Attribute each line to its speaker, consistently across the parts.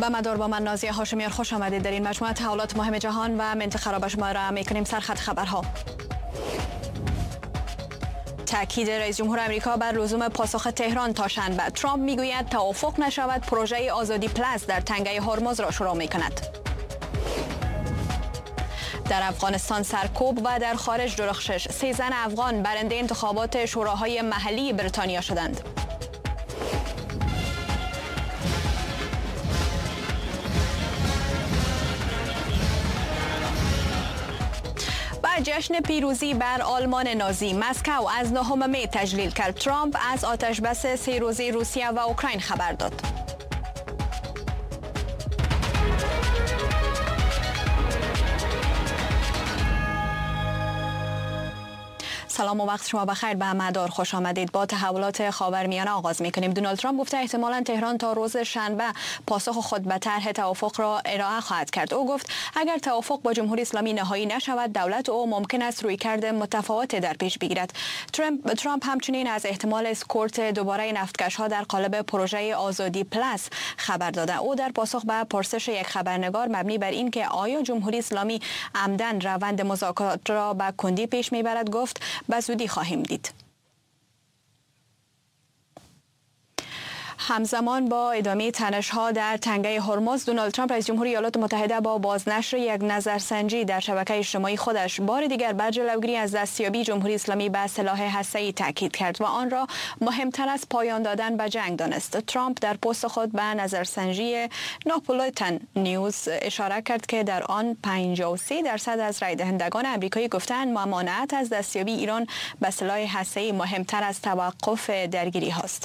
Speaker 1: به مدار با من نازیه هاشمیان خوش آمدید در این مجموعه تحولات مهم جهان و منطقه را به شما را میکنیم. سرخط خبرها: تاکید رئیس جمهور آمریکا بر لزوم پاسخ تهران تا شنبه. ترامپ میگوید توافق نشود پروژه آزادی پلاس در تنگه هرمز را شروع میکند. در افغانستان سرکوب و در خارج درخشش. 3 زن افغان برنده انتخابات شوراهای محلی بریتانیا شدند. جشن پیروزی بر آلمان نازی. مسکو از 9 می تجلیل کرد. ترامپ از آتش بس 3 روزه روسیه و اوکراین خبر داد. سلام و وقت شما بخیر. به مدار خوش آمدید. با تحولات خاورمیانه آغاز می‌کنیم. دونالد ترامپ گفته احتمالاً تهران تا روز شنبه پاسخ خود به طرح توافق را ارائه خواهد کرد. او گفت اگر توافق با جمهوری اسلامی نهایی نشود، دولت او ممکن است رویکرد متفاوتی در پیش بگیرد. ترامپ همچنین از احتمال اسکورت دوباره نفتکش‌ها در قالب پروژه آزادی پلاس خبر داده. او در پاسخ به پرسش یک خبرنگار مبنی بر اینکه آیا جمهوری اسلامی عمدن روند مذاکرات را به کندی پیش میبرد گفت به زودی خواهیم دید. همزمان با ادامه تنش‌ها در تنگه هرمز، دونالد ترامپ رئیس جمهور ایالات متحده با بازنشر یک نظرسنجی در شبکه اجتماعی خودش بار دیگر بر جلوگیری از دستیابی جمهوری اسلامی به سلاح هسته‌ای تاکید کرد و آن را مهمتر از پایان دادن به جنگ دانست. ترامپ در پست خود به نظرسنجی ناپولیتن نیوز اشاره کرد که در آن 53% از رای دهندگان آمریکایی گفتند ممانعت از دستیابی ایران به سلاح هسته‌ای مهمتر از توقف درگیری هاست.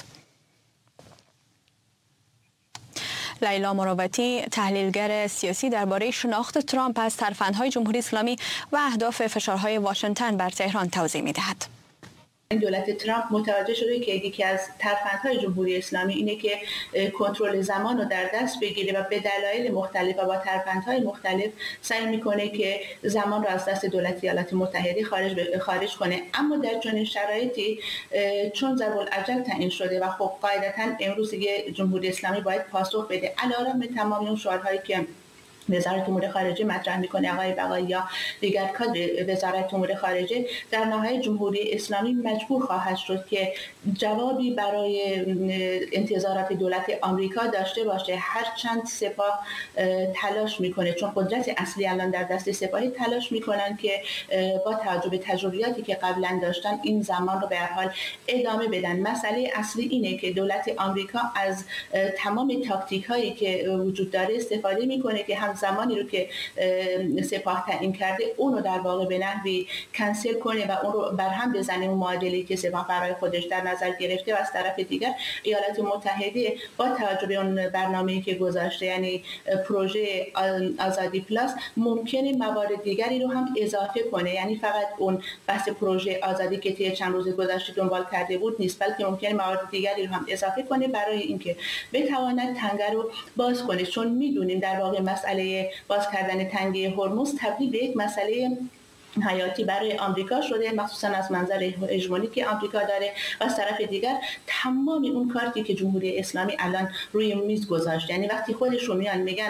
Speaker 1: لیلا مروتی، تحلیلگر سیاسی، درباره شناخت ترامپ از ترفندهای جمهوری اسلامی و اهداف فشارهای واشنگتن بر تهران توضیح می‌دهد.
Speaker 2: این دولت ترامپ متوجه شده که یکی از ترفندهای جمهوری اسلامی اینه که کنترل زمان رو در دست بگیره و به دلایل مختلف و با ترفندهای مختلف سعی میکنه که زمان رو از دست دولت ایالات متحده خارج کنه. اما در چنین شرایطی چون ضرب‌الاجل تعیین شده و خب قاعدتاً امروز دیگه جمهوری اسلامی باید پاسخ بده علیرغم تمام اون شعارهایی که وزارت امور خارجه مطرح میکنه، آقای بقایی یا دیگر کادر وزارت امور خارجه، در نهایت جمهوری اسلامی مجبور خواهد شد که جوابی برای انتظارات دولت آمریکا داشته باشه. هرچند سپاه تلاش میکنه، چون قدرت اصلی الان در دست سپاهی، تلاش میکنن که با توجه به تجربیاتی که قبلا داشتن این زمان رو به هر حال ادامه بدن. مسئله اصلی اینه که دولت آمریکا از تمام تاکتیک هایی که وجود داره استفاده میکنه که هم زمانی رو که سپاه تعیین کرده اون رو در واقع به نحوی کنسل کنه و اون رو برهم بزنه، اون معادله‌ای که سپاه برای خودش در نظر گرفته. و از طرف دیگر ایالات متحده با توجه به اون برنامه‌ای که گذاشته، یعنی پروژه آزادی پلاس، ممکنه موارد دیگری رو هم اضافه کنه. یعنی فقط اون بحث پروژه آزادی که طی چند روز گذشته دنبال کرده بود نیست، بلکه ممکنه موارد دیگری رو هم اضافه کنه برای اینکه بتواند تنگه رو باز کنه. چون میدونیم در واقع مسئله باز کردن تنگه هرمز تبدیل به یک مسئله حیاتی برای آمریکا شده، مخصوصا از منظر هژمونی که آمریکا داره. و از طرف دیگر تمام اون کارتی که جمهوری اسلامی الان روی میز گذاشته، یعنی وقتی خودشون میان میگن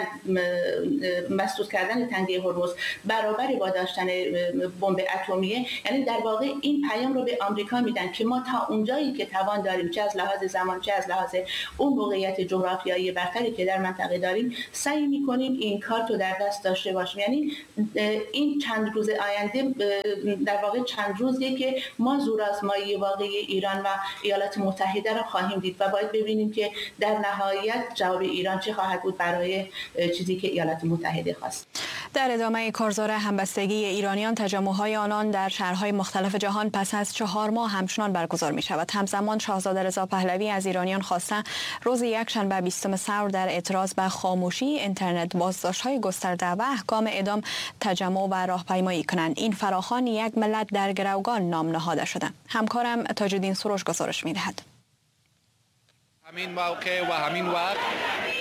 Speaker 2: مسدود کردن تنگه هرمز برابر با داشتن بمب اتمیه، یعنی در واقع این پیام رو به آمریکا میدن که ما تا اونجایی که توان داریم، چه از لحاظ زمان چه از لحاظ اون موقعیت جغرافیایی برتری که در منطقه داریم، سعی میکنیم این کارت رو در دست داشته باشیم. یعنی این چند روز آینده در واقع چند روزیه که ما زورآزمایی واقعی ایران و ایالات متحده را خواهیم دید و باید ببینیم که در نهایت جواب ایران چه خواهد بود برای چیزی که ایالات متحده خواست.
Speaker 1: در ادامه کارزار همبستگی ایرانیان، تجمع‌های آنان در شهرهای مختلف جهان پس از 4 ماه همچنان برگزار می شود. همزمان شاهزاده رضا پهلوی از ایرانیان خواسته روز یکشنبه 20 ثور در اعتراض به خاموشی اینترنت، بازداشت‌های گسترده و احکام اعدام تجمع و راهپیمایی کنند. این فراخوان یک ملت در گروگان نام نهاده شده. همکارم تاج‌الدین سروش گزارش می‌دهد.
Speaker 3: همین موقع و همین وقت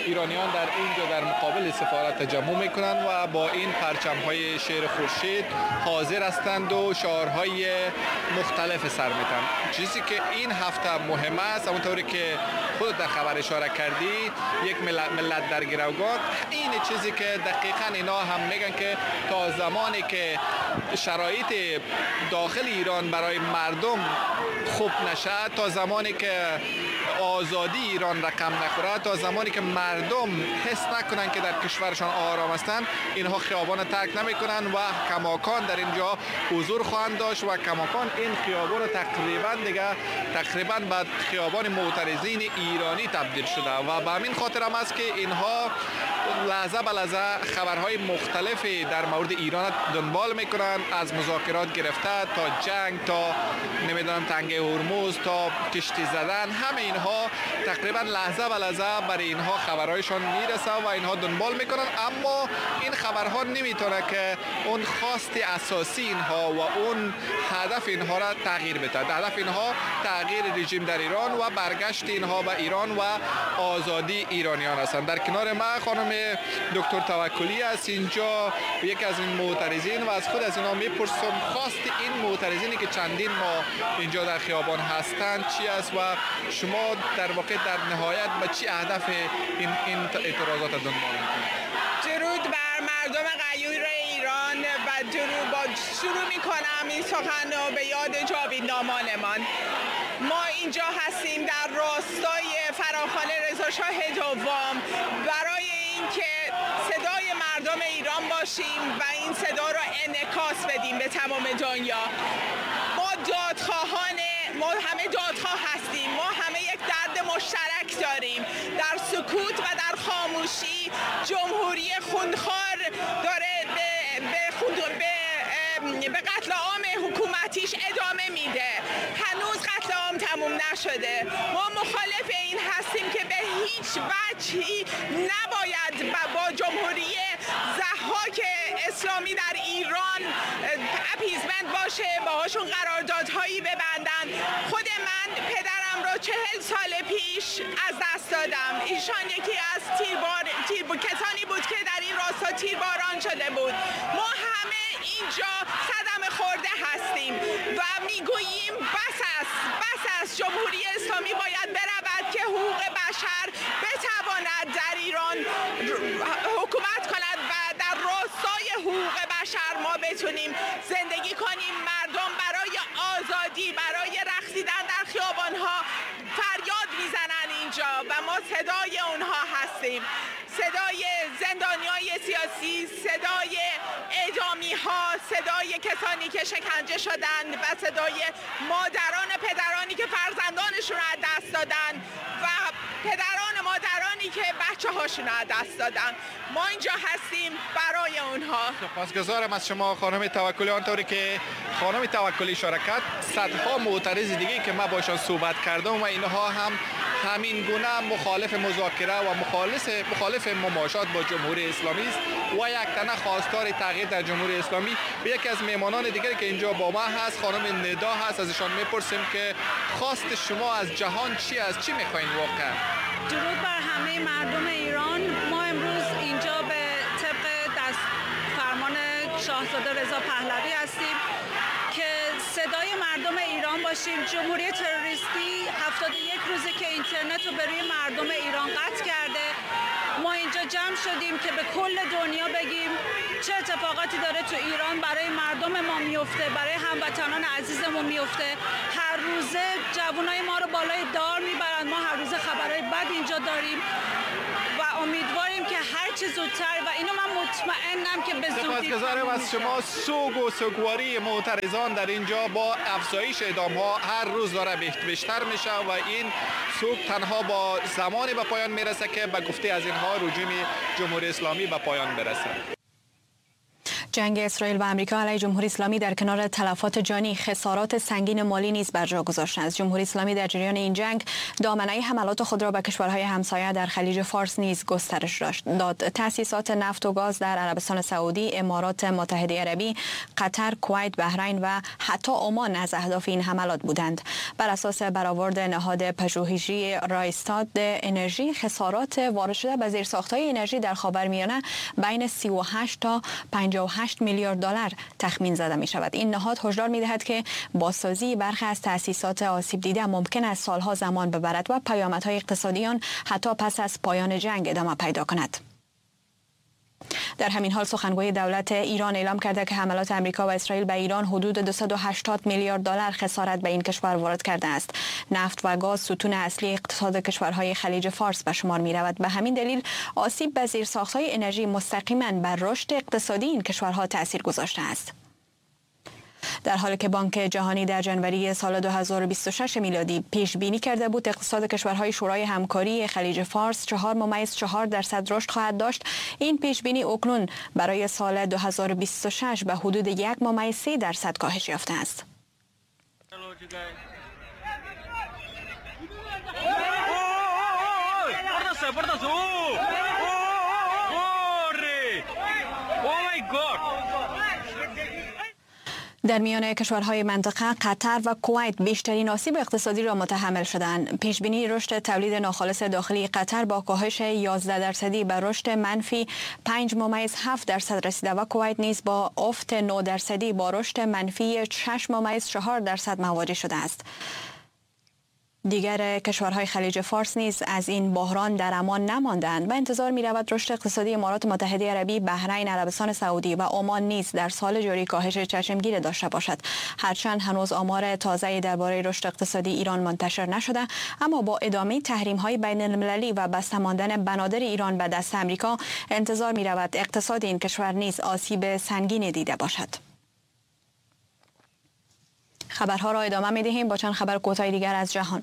Speaker 3: ایرانیان در اینجا در مقابل سفارت تجمع میکنند و با این پرچم‌های شیر خورشید حاضر هستند و شعارهای مختلف سر میدن. چیزی که این هفته مهم است، همونطوری که خود در خبر اشاره کردی، یک ملت در گروگان، این چیزی که دقیقاً اینا هم میگن که تا زمانی که شرایط داخل ایران برای مردم خوب نشه، تا زمانی که آزادی ایران رقم نخوره، تا زمانی که مردم حس نکنن که در کشورشان آرام هستند، اینها خیابان ترک نمیکنن و کماکان در اینجا حضور خواهند داشت و کماکان این خیابان تقریبا به خیابان معترضین ایرانی تبدیل شده و به همین خاطر هم است که اینها لحظه به لحظه خبرهای مختلفی در مورد ایران دنبال میکنن، از مذاکرات گرفته تا جنگ، تا نمیدونم تنگه هرمز، تا کشتی زدن، همه اینها تقریبا لحظه به لحظه برای اینها خبرهایشان میرسه و اینها دنبال میکنن، اما این خبرها نمیتونه که اون خواست اساسی اینها و اون هدف اینها را تغییر بده. هدف اینها تغییر رژیم در ایران و برگشت اینها به ایران و آزادی ایرانیان هستند. در کنار ما خانم دکتر توکلی است اینجا، یکی از این معترضین، و از خود از اینا میپرسم خواست این معترضینی که چندین ماه اینجا در خیابان هستند چی است و شما در واقع در نهایت به چی هدف این اعتراضات دنبال میکنید؟
Speaker 4: درود بر مردم غیور ایران و درود با شروع میکنم این سخن رو به یاد جاویدنامانمان. ما اینجا هستیم در راستای فراخوان رضا شاه دوم برای اینکه صدای مردم ایران باشیم و این صدا را انعکاس بدیم به تمام دنیا. ما همه دادخواه هستیم، ما همه یک درد مشترک داریم. در سکوت و در خاموشی جمهوری خونخوار داره به قتل عام حکومتیش ادامه میده. هنوز قتل عام تموم نشده. ما مخالف این هستیم که به هیچ وجهی نباید با جمهوری ضحاک اسلامی در ایران اپیزمنت باشه، باهاشون قراردادهایی ببندن. خود من پدرم را 40 سال پیش از دست دادم. ایشان یکی از کسانی بود که در این راستا تیرباران شده بود. ما همه اینجا صدمه خورده هستیم و میگوییم بس است جمهوری اسلامی باید برود که حقوق بشر بتواند در ایران حکومت کند و در راستای حقوق بشر ما بتونیم زندگی کنیم. مردم برای آزادی، برای رقصیدن در خیابانها فریاد میزنن اینجا و ما صدای اونها هستیم. صدای زندانیای سیاسی، صدای اعدامی ها، صدای کسانی که شکنجه شدند و صدای مادران پدرانی که فرزندانشون رو از دست دادن و پدران مادرانی که بچه هاشون رو از دست دادن. ما اینجا هستیم برای اونها.
Speaker 3: سپاسگزارم از شما خانم توکلی. آنطوری که خانم توکلی اشاره کرد، صدها معترض دیگه که ما باشون صحبت کردم و اینها هم همین گونه مخالف مذاکره و مخالف مماشات با جمهوری اسلامی است و یک تنه خواستار تغییر در جمهوری اسلامی. و یکی از مهمانان دیگری که اینجا با ما هست خانم ندا هست، ازشان میپرسیم که خواست شما از جهان چی است، چی میخواین واقعا؟
Speaker 5: درود بر همه مردم ایران. ما امروز اینجا به طبق دست فرمان شاهزاده رضا پهلوی هستیم که صدای مردم ایران باشیم. جمهوری تروریستی 71 روزه که اینترنت رو به روی مردم ایران قطع کرده. ما اینجا جمع شدیم که به کل دنیا بگیم چه اتفاقاتی داره تو ایران برای مردم ما میفته، برای هموطنان عزیزمون میفته. هر روزه جوانای ما رو بالای دار میبرن. ما هر روزه خبرهای بد اینجا داریم و امیدواریم که هر چه زودتر، و اینو من مطمئنم که به زودی.
Speaker 3: سپاسگزارم از شما. سوگ و سوگواری معترضان در اینجا با افزایش اعدام‌ها هر روز داره بیشتر میشه و این سوگ تنها با زمانی به پایان میرسه که به گفته از اینها رژیم جمهوری اسلامی به پایان برسه.
Speaker 1: جنگ اسرائیل و آمریکا علیه جمهوری اسلامی در کنار تلفات جانی خسارات سنگین مالی نیز بر جا گذاشته است. جمهوری اسلامی در جریان این جنگ دامنه حملات خود را به کشورهای همسایه در خلیج فارس نیز گسترش داد. تأسیسات نفت و گاز در عربستان سعودی، امارات متحده عربی، قطر، کویت، بحرین و حتی عمان از اهداف این حملات بودند. بر اساس برآورد نهاد پژوهشی رایستاد انرژی، خسارات وارد شده به زیرساخت‌های انرژی در خاورمیانه بین 38 تا 58 میلیارد دلار تخمین زده می شود. این نهاد هشدار می دهد که بازسازی برخی از تأسیسات آسیب دیده ممکن است سالها زمان ببرد و پیامدهای اقتصادی آن حتی پس از پایان جنگ ادامه پیدا کند. در همین حال سخنگوی دولت ایران اعلام کرده که حملات آمریکا و اسرائیل به ایران حدود 280 میلیارد دلار خسارت به این کشور وارد کرده است. نفت و گاز ستون اصلی اقتصاد کشورهای خلیج فارس به شمار می رود. به همین دلیل آسیب به زیرساخت‌های انرژی مستقیما بر رشد اقتصادی این کشورها تأثیر گذاشته است. در حالی که بانک جهانی در جنوری سال 2026 میلادی پیش بینی کرده بود اقتصاد کشورهای شورای همکاری خلیج فارس 4.4% رشد خواهد داشت، این پیش بینی اکنون برای سال 2026 به حدود 1.3% کاهش یافته است. در میان کشورهای منطقه قطر و کویت بیشترین آسیب اقتصادی را متحمل شدند. پیشبینی رشد تولید ناخالص داخلی قطر با کاهش 11% به رشد منفی 5.7% رسیده و کویت نیز با افت 9% با رشد منفی 6.4% مواجه شده است. دیگر کشورهای خلیج فارس نیز از این بحران در امان نماندند و انتظار می رود رشد اقتصادی امارات متحده عربی، بحرین، عربستان سعودی و عمان نیز در سال جاری کاهش چشمگیر داشته باشد. هرچند هنوز آمار تازه‌ای درباره رشد اقتصادی ایران منتشر نشده، اما با ادامه تحریم‌های بین المللی و بسته ماندن بنادر ایران به دست آمریکا انتظار می رود اقتصاد این کشور نیز آسیب سنگینی دیده باشد. خبرها را ادامه می دهیم با چند خبر کوتاه دیگر از جهان.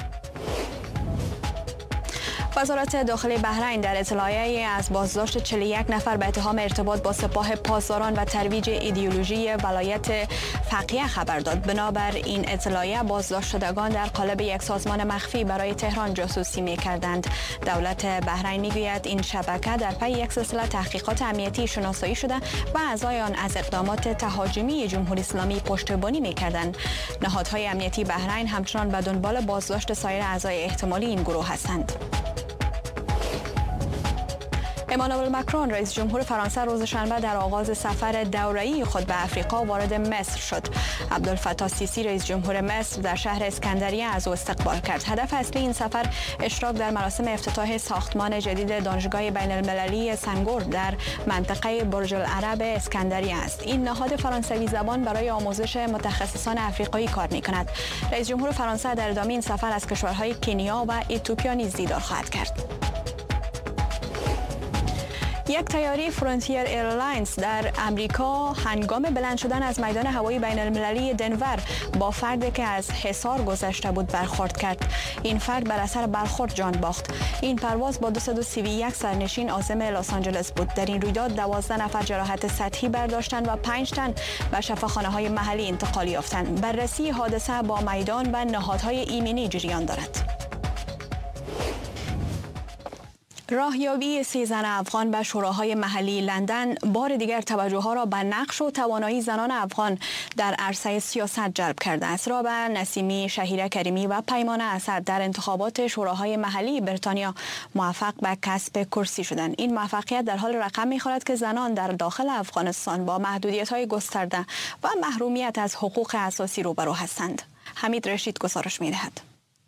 Speaker 1: وزارت داخلی بحرین در اطلاعیه‌ای از بازداشت 41 نفر به اتهام ارتباط با سپاه پاسداران و ترویج ایدئولوژی ولایت فقیه خبر داد. بنابر این اطلاعیه بازداشت شدگان در قالب یک سازمان مخفی برای تهران جاسوسی می‌کردند. دولت بحرین می‌گوید این شبکه در پی یک سلسله تحقیقات امنیتی شناسایی شده و اعضای آن از اقدامات تهاجمی جمهوری اسلامی پشتیبانی می‌کردند. نهادهای امنیتی بحرین همچنان به دنبال بازداشت سایر اعضای احتمالی این گروه هستند. امانوئل ماکرون رئیس جمهور فرانسه روز شنبه در آغاز سفر دوره‌ای خود به افریقا وارد مصر شد. عبدالفتاح السیسی رئیس جمهور مصر در شهر اسکندریه از او استقبال کرد. هدف اصلی این سفر اشتراک در مراسم افتتاح ساختمان جدید دانشگاه بین المللی سنگور در منطقه برج العرب اسکندریه است. این نهاد فرانسوی زبان برای آموزش متخصصان افریقایی کار می‌کند. رئیس جمهور فرانسه در ادامه این سفر از کشورهای کنیا و اتیوپیا نیز دیدار خواهد کرد. یک طیاره فرانتیر ایرلاینز در امریکا هنگام بلند شدن از میدان هوایی بین المللی دنور با فردی که از حصار گذشته بود برخورد کرد. این فرد بر اثر برخورد جان باخت. این پرواز با 231 سرنشین عازم لس آنجلس بود. در این رویداد 12 نفر جراحت سطحی برداشتند و 5 تن به شفاخانه‌های محلی انتقال یافتند. بررسی حادثه با میدان و نهادهای ایمنی جریان دارد. راهیابی 3 زن افغان به شوراهای محلی لندن بار دیگر توجه را به نقش و توانایی زنان افغان در عرصه سیاست جلب کرده است. رابعه نسیمی، شهیره کریمی و پیمان اسد در انتخابات شوراهای محلی بریتانیا موفق به کسب کرسی شدند. این موفقیت در حال رقم می‌خورد که زنان در داخل افغانستان با محدودیت‌های گسترده و محرومیت از حقوق اساسی روبرو هستند. حمید رشید گزارش می‌دهد.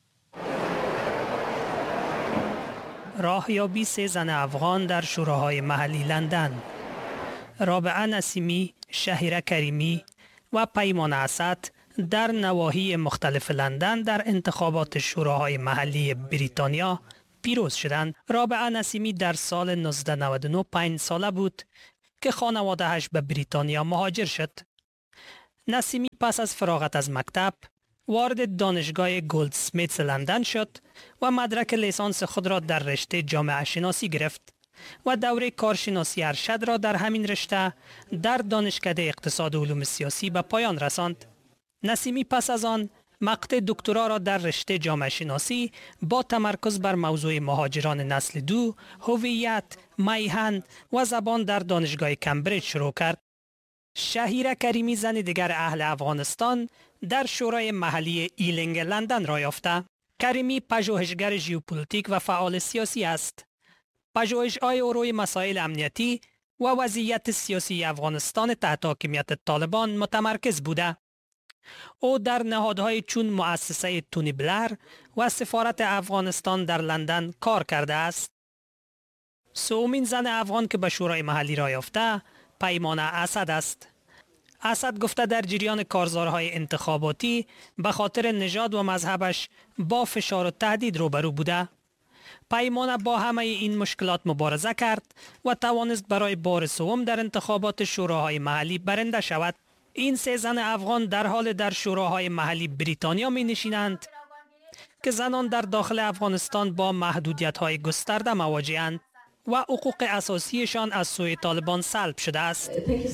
Speaker 6: راهیابی 3 زن افغان در شوراهای محلی لندن. رابعه نسیمی، شهیره کریمی و پیمان اسد در نواحی مختلف لندن در انتخابات شوراهای محلی بریتانیا پیروز شدند. رابعه نسیمی در سال 1999 5 ساله بود که خانواده‌اش به بریتانیا مهاجر شد. نسیمی پس از فراغت از مکتب وارد دانشگاه گلدسمیتس لندن شد و مدرک لیسانس خود را در رشته جامعه شناسی گرفت. و دوره کارشناسی ارشد را در همین رشته در دانشکده اقتصاد و علوم سیاسی به پایان رساند. نسیمی پس از آن مقطع دکترا را در رشته جامعه شناسی با تمرکز بر موضوع مهاجران نسل دو، هویت، میهن و زبان در دانشگاه کمبریج شروع کرد. شهیره کریمی، زن دیگر اهل افغانستان، در شورای محلی ایلینگ لندن را یافته. کریمی پژوهشگر ژئوپلیتیک و فعال سیاسی است. پژوهش‌های او روی مسائل امنیتی و وضعیت سیاسی افغانستان تحت حاکمیت طالبان متمرکز بوده. او در نهادهای چون مؤسسه تونی بلر و سفارت افغانستان در لندن کار کرده است. سومین زن افغان که به شورای محلی را یافته پیمانه اسد است. اسد گفته در جریان کارزارهای انتخاباتی به خاطر نژاد و مذهبش با فشار و تهدید روبرو بوده. پیمانه با همه این مشکلات مبارزه کرد و توانست برای بار سوم در انتخابات شوراهای محلی برنده شود. این سه زن افغان در حال در شوراهای محلی بریتانیا می نشینند که زنان در داخل افغانستان با محدودیت‌های گسترده مواجه‌اند و حقوق اساسیشان از سوی طالبان سلب شده است.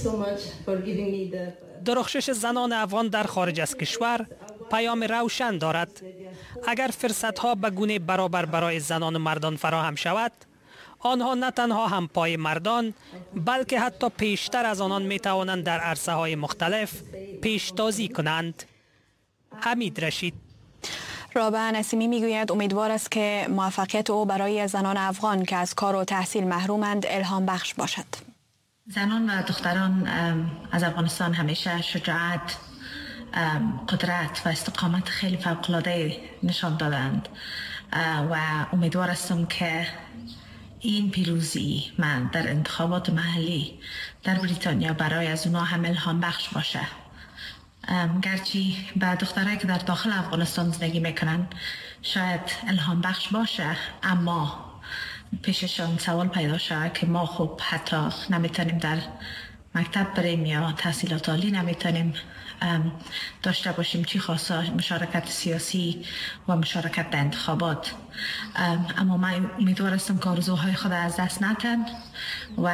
Speaker 6: درخشش زنان افغان در خارج از کشور پیام روشن دارد. اگر فرصت‌ها به گونه برابر برای زنان و مردان فراهم شود، آنها نه تنها هم پای مردان بلکه حتی پیشتر از آنان می توانند در عرصه‌های مختلف پیشتازی کنند. حمید رشید.
Speaker 1: رابعه نسیمی میگوید امیدوار است که موفقیت او برای زنان افغان که از کار و تحصیل محرومند الهام بخش باشد.
Speaker 7: زنان و دختران از افغانستان همیشه شجاعت، قدرت و استقامت خیلی فوق‌العاده نشان دادند و امیدوار هستم که این پیروزی من در انتخابات محلی در بریتانیا برای از اونا هم الهام بخش باشه. گرچه به دخترایی که در داخل افغانستان زندگی میکنن شاید الهام بخش باشه، اما پیششان سوال پیدا شد که ما خب حتی نمیتونیم در مکتب بریم یا تحصیلات عالی نمیتونیم داشته باشیم چی خاصا مشارکت سیاسی و مشارکت در انتخابات. اما من امیدوار هستم که آرزوهای خود از دست ندن و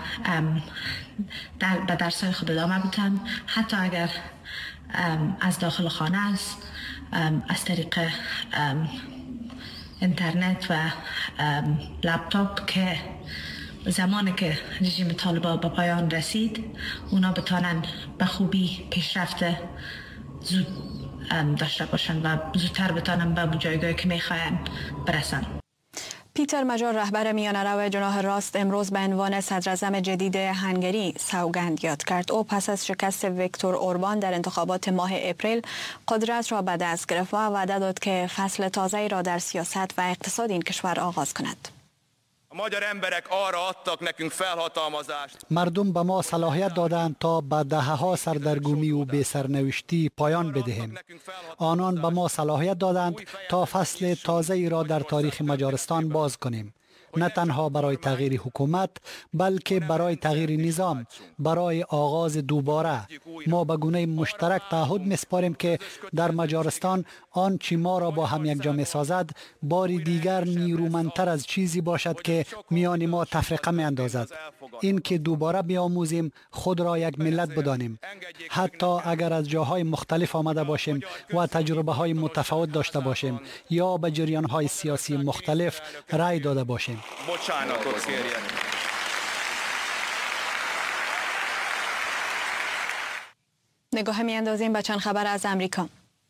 Speaker 7: به درسای خود ادامه بدن، حتی اگر از داخل خانه است، از طریق اینترنت و لپتاپ، که زمانی که رژیم طالبان به پایان رسید اونا بتانن به خوبی پیشرفت زود داشته باشن و زودتر بتانن به جایگاهی که میخواین برسن.
Speaker 1: پیتر مجار، رهبر میانه‌رو جناح راست، امروز به عنوان صدراعظم جدید هنگری سوگند یاد کرد. او پس از شکست ویکتور اوربان در انتخابات ماه اپریل قدرت را به دست گرفت و وعده داد که فصل تازه‌ای را در سیاست و اقتصاد این کشور آغاز کند.
Speaker 8: مردم به ما صلاحیت دادند تا به دهه‌ها سردرگمی و بی‌سرنوشتی پایان بدهیم. آنان به ما صلاحیت دادند تا فصل تازه‌ای را در تاریخ مجارستان باز کنیم. نه تنها برای تغییر حکومت بلکه برای تغییر نظام، برای آغاز دوباره. ما به گونه مشترک تعهد می‌سپاریم که در مجارستان آنچه ما را با هم یکجا می‌سازد باری دیگر نیرومندتر از چیزی باشد که میان ما تفرقه می‌اندازد. این که دوباره بیاموزیم خود را یک ملت بدانیم، حتی اگر از جاهای مختلف آمده باشیم و تجربه‌های متفاوت داشته باشیم یا به جریان‌های سیاسی مختلف رأی داده باشیم.
Speaker 1: نگاه می‌اندازیم به چند خبر از امریکا.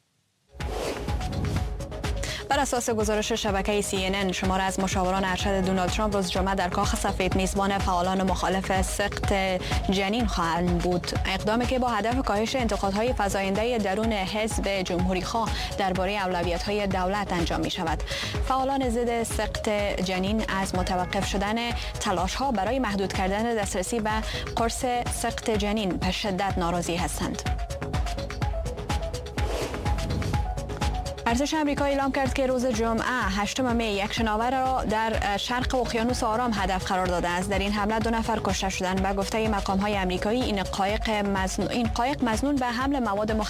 Speaker 1: بر اساس گزارش شبکه CNN، شمار از مشاوران ارشد دونالد ترامپ روز جمعه در کاخ سفید میزبان فعالان مخالف سقط جنین خواهند بود. اقدامی که با هدف کاهش انتقادهای فزاینده درون حزب جمهوری‌خواه درباره اولویت‌های دولت انجام می‌شود. فعالان ضد سقط جنین از متوقف شدن تلاش‌ها برای محدود کردن دسترسی به قرص سقط جنین به شدت ناراضی هستند. ارتش آمریکا اعلام کرد که روز جمعه 8 می یک شناور را در شرق اقیانوس آرام هدف قرار داده است. در این حمله 2 نفر کشته شدند. به گفته مقام‌های آمریکایی این قایق مظنون به حمل مواد